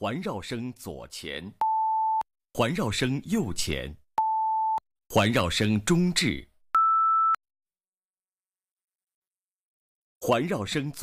环绕声左前，环绕声右前，环绕声中置，环绕声左。